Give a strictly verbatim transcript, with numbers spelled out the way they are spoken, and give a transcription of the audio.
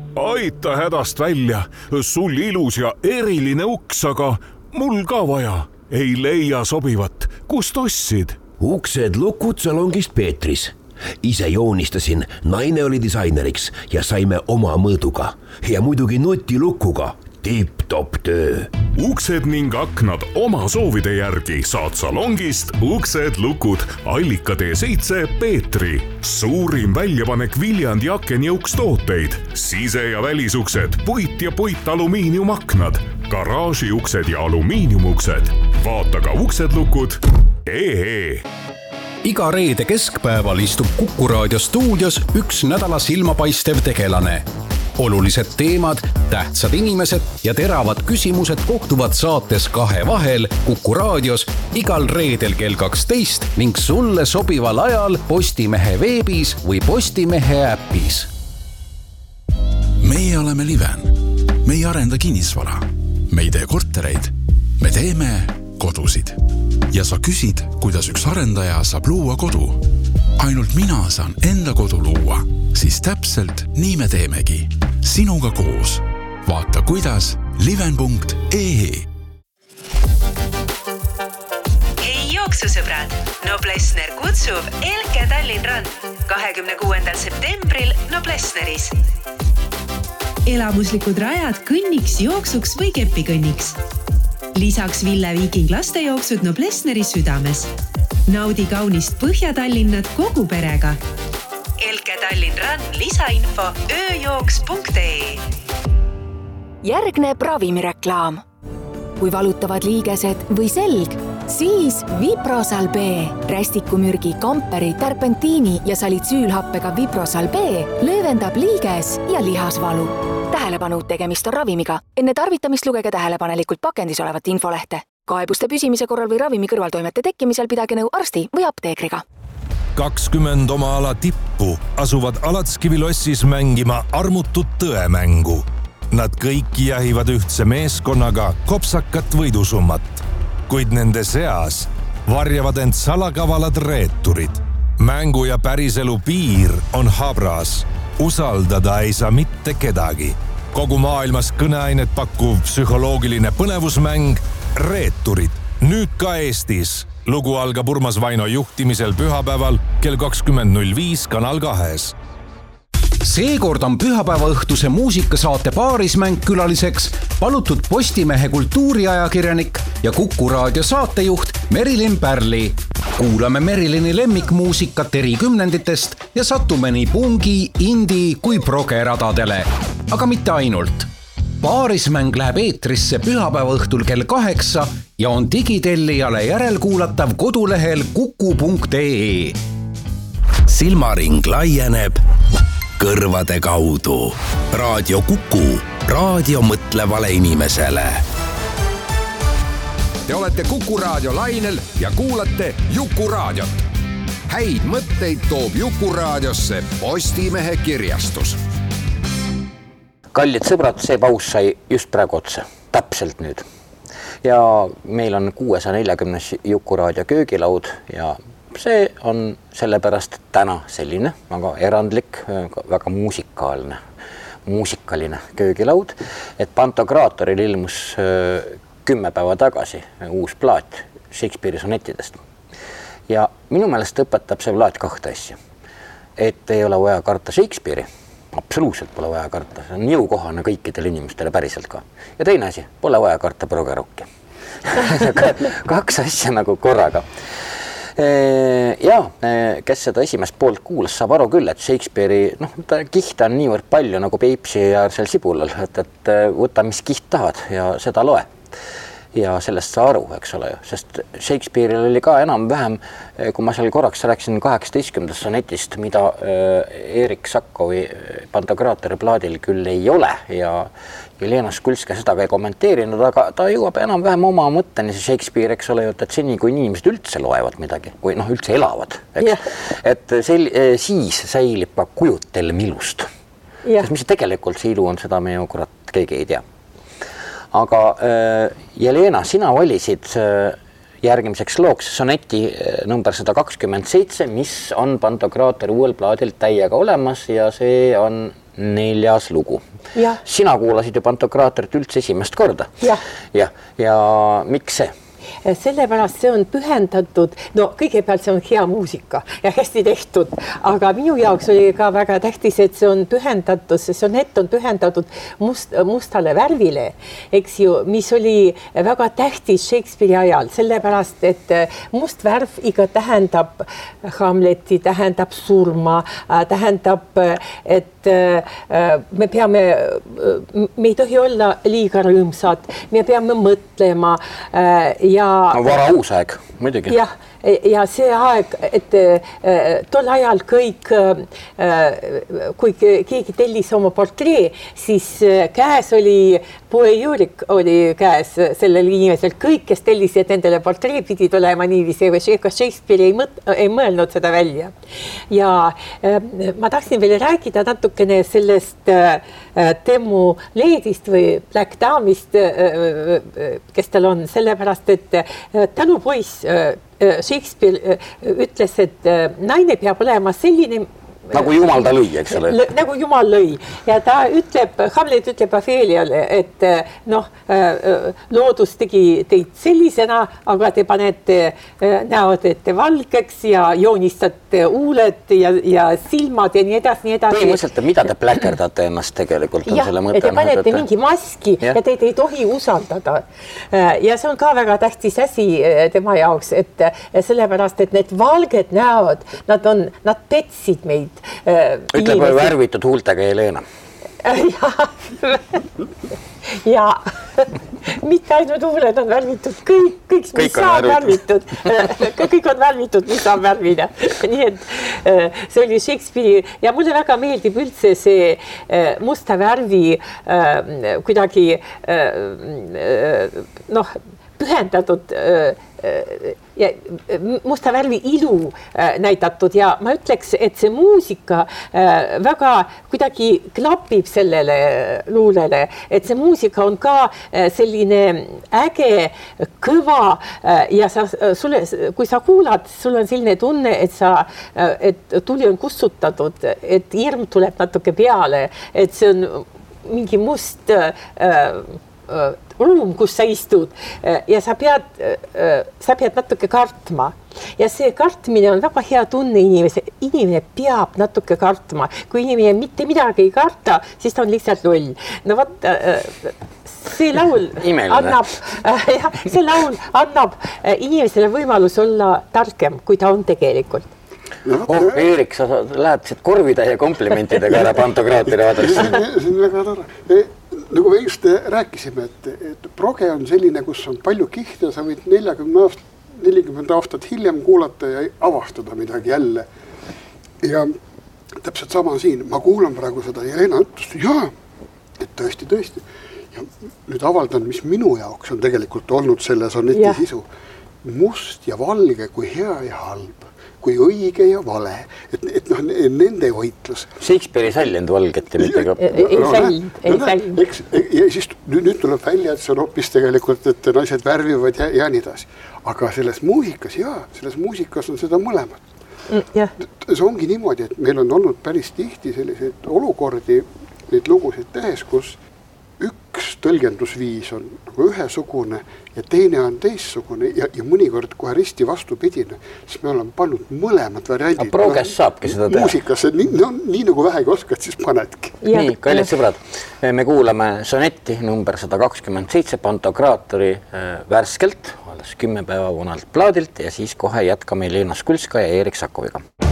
Aita hädast välja, sul ilus ja eriline uks, aga mul ka vaja. Ei leia sobivat, kust ossid? Uksed lukud salongist Peetris. Ise joonistasin, naine oli disaineriks ja saime oma mõõduga. Ja muidugi nutilukuga. Tipp-top töö. Uksed ning aknad oma soovide järgi saad salongist Uksed lukud Allika tee seitse Peetri. Suurim väljapanek Viljandi aken ja ukstooteid. Sise- ja välisuksed, puit ja puit alumiiniumaknad, garaažiuksed ja alumiiniumuksed. Vaata ka Uksed lukud. Ee. Iga reede keskpäeval istub Kuku Raadio stuudios üks nädala silmapaistev tegelane. Olulised teemad, tähtsad inimesed ja teravad küsimused kohtuvad saates Kahe vahel Kuku Raadios igal reedel kell kaksteist ning sulle sobival ajal Postimehe veebis või Postimehe äpis. Meie oleme Liven. Me ei arenda kinnisvara. Me ei tee kortereid. Me teeme kodusid. Ja sa küsid, kuidas üks arendaja saab luua kodu. Ainult mina saan enda kodu luua. Siis täpselt nii me teemegi. Sinuga koos. Vaata kuidas liven punkt ee. Hei jooksusõbrad! Noblessner kutsub Elke Tallinn Run kahekümne kuuendal septembril Noblessneris. Elamuslikud rajad kõnniks, jooksuks või kepikõnniks. Lisaks Ville Viiking lastejooksud Noblessneri südames. Naudi kaunist Põhja-Tallinnat kogu perega. Elke Tallinn Run lisainfo ööjooks punkt ee. Järgneb ravimireklaam. Kui valutavad liigesed või selg, siis Viprosal B. Rästikumürgi, kamperi, terpentiini ja salitsüülhappega Viprosal B löövendab liiges ja lihasvalu. Tähelepanu, tegemist on ravimiga. Enne tarvitamist lugege tähelepanelikult pakendis olevat infolehte. Kaebuste püsimise korral või ravimi kõrvaltoimete tekkimisel pidage nõu arsti või apteekriga. kakskümmend oma ala tippu asuvad Alatskivilossis mängima armutut tõemängu. Nad kõik jahivad ühtse meeskonnaga kopsakat võidusummat, kuid nende seas varjavad end salakavalad reeturid. Mängu ja päriselu piir on habras. Usaldada ei saa mitte kedagi. Kogu maailmas kõneainet pakkuv psühholoogiline põnevusmäng Reeturid. Nüüd ka Eestis. Lugu algab Urmas Vaino juhtimisel pühapäeval kell kakskümmend null viis Kanal kahes. Seekord on pühapäeva õhtuse muusikasaate Paarismäng külaliseks palutud Postimehe kultuuriajakirjanik ja Kuku Raadio saatejuht Merilin Pärli. Kuulame Merilini lemmikmuusikat eri kümnenditest ja satume nii pungi, indi kui progeradadele. Aga mitte ainult. Paarismäng läheb eetrisse pühapäeva õhtul kell kaheksa ja on digitellijale järelkuulatav kodulehel kuku punkt ee. Silmaring laieneb kõrvade kaudu. Raadio Kuku, raadio mõtlevale inimesele. Te olete Kuku Raadio lainel ja kuulate Juku Raadiot. Häid mõtteid toob Juku Raadiosse Postimehe kirjastus. Kallid sõbrad, see paus sai just praegu otsa. Täpselt nüüd. Ja meil on kuuesaja neljakümnes Juku Raadio köögilaud ja see on sellepärast täna selline väga erandlik, väga muusikaalne, muusikaline köögilaud, et Pantokraatoril ilmus kümme päeva tagasi uus plaat Shakespeare'i sonettidest. Ja minu meelest õpetab see plaat kahte asja. Et ei ole vaja karta Shakespeare'i, absoluutselt pole vaja karta, see on jõukohane kõikidele inimestele päriselt ka. Ja teine asi, pole vaja karta progerokki. Kaks asja nagu korraga. Ja kes seda esimest poolt kuulas, saab aru küll, et Shakespeare'i noh, kihta on niivõrd palju nagu Peipsi ja seal Sibulal, et, et võta mis kiht tahad ja seda loe. Ja sellest saa aru, eks ole, sest Shakespeare'il oli ka enam vähem, kui ma seal korraks rääkisin kaheksateistkümnendast sonetist, mida Erik Sakkovi Pantokraatori plaadil küll ei ole ja Jelena Skulska seda ka ei kommenteerinud, aga ta jõuab enam vähem oma mõtteni see Shakespeare, eks ole, et seni kui inimesed üldse loevad midagi, või noh, üldse elavad, eks? Yeah. Et sel, siis säilib ka kujutelm ilust. Yeah. Sest mis tegelikult see ilu on, seda me ju kurat keegi ei tea. Aga äh, Jelena, sina valisid äh, järgimiseks looks soneti äh, number sada kakskümmend seitse, mis on Pantokraatori uuel plaadil täiega olemas ja see on neljas lugu. Ja. Sina kuulasid ju Pantokraatorit üldse esimest korda. Ja. Ja, ja miks see? Sellepärast see on pühendatud, no kõigepealt see on hea muusika ja hästi tehtud, aga minu jaoks oli ka väga tähtis, et see on pühendatud, see sonett on pühendatud must, mustale värvile, eks ju, mis oli väga tähtis Shakespeare'i ajal, sellepärast, et must värv iga tähendab Hamleti, tähendab surma, tähendab, et me peame, me ei tohi olla liiga rõõmsad, me peame mõtlema ja no, vara uus aeg, muidugi. Jah, ja see aeg, et tol ajal kõik, kui keegi tellis oma portree, siis käes oli, poejuurik oli käes sellel inimesel, kõik, kes tellisid endale portree, pidid olema niiviisi, ega Shakespeare ei, mõt, ei mõelnud seda välja. Ja ma tahtsin veel rääkida natukene sellest Temu leedist või Black Damist, kes tal on, sellepärast, et tänupoiss Shakespeare ütles, et naine peab olema selline nagu jumal ta lõi, eks ole. Nagu jumal lõi ja ta ütleb, Hamlet ütleb Opheliale, et noh, loodus tegi teid sellisena, aga te panete näod ette valgeks ja joonistate huuled ja, ja silmad ja nii edasi, nii edasi. Põhimõtteliselt, mida te pläkerdate ennast tegelikult on ja, selle mõte. Te panete et... mingi maski ja, ja teid ei tohi usaldada. Ja see on ka väga tähtis asi tema jaoks, et sellepärast, et need valged näod, nad on, nad petsid meid. Ütleb inimesi. Värvitud huultega Helena. ja, ja mitte ainult huuled on värvitud, kõik, kõik, mis kõik saab värvitud, kõik on värvitud, mis saab värvida. Nii et see oli Shakespeare'i ja mulle väga meeldib üldse see musta värvi kuidagi noh, pühendatud ja musta värvi ilu näidatud ja ma ütleks, et see muusika väga kuidagi klapib sellele luulele, et see muusika on ka selline äge, kõva ja sa, sulle, kui sa kuulad, sul on selline tunne, et sa, et tuli on kustutatud, et hirm tuleb natuke peale, et see on mingi must ruum, kus sa istud ja sa pead, sa pead natuke kartma. Ja see kartmine on väga hea tunne inimese. Inimene peab natuke kartma. Kui inimene mitte midagi ei karta, siis ta on lihtsalt loll. No võt, see laul annab, ja, see laul annab inimesele võimalus olla targem, kui ta on tegelikult. Oh, Eerik, sa lähed siit korvitäie komplimentidega ära Pantokraatile aadressi. See on väga tore. Nagu me just rääkisime, et, et proge on selline, kus on palju kihte, sa võid nelikümmend aastat, nelikümmend aastat hiljem kuulata ja avastada midagi jälle. Ja täpselt sama siin, ma kuulan praegu seda Helena ütlust, jaa, et tõesti, tõesti. Ja nüüd avaldan, mis minu jaoks on tegelikult olnud selle soneti ja. Sisu. Must ja valge, kui hea ja halb. Kui õige ja vale, et, et noh, nende võitlus. Shakespeare ei säljend valget ja mitte ka... Ei säljend, ei säljend. Ja siis nüüd, nüüd tuleb välja, et see on hoopis tegelikult, et naised värvivad ja, ja nii edasi. Aga selles muusikas, jaa, selles muusikas on seda mõlemat. Ja. See ongi niimoodi, et meil on olnud päris tihti selliseid olukordi, neid lugusid tehes, kus üks tõlgendusviis on nagu ühesugune ja teine on teissugune ja, ja mõnikord kohe risti vastupidine, siis me oleme pannud mõlemad variandid. Proges saabki seda teha. Muusikasse, nii, no, nii nagu vähegi oskad, siis panedki. Ja. Nii, kallid sõbrad, me kuulame sonetti number sada kakskümmend seitse Pantokraatori värskelt, alles kümme päeva vanalt plaadilt ja siis kohe jätkame Helena Skulska ja Eerik Sakoviga.